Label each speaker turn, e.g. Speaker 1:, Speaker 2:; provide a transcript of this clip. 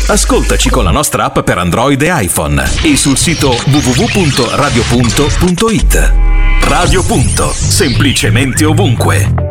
Speaker 1: Ascoltaci con la nostra app per Android e iPhone e sul sito www.radiopunto.it. Radio Punto, semplicemente ovunque.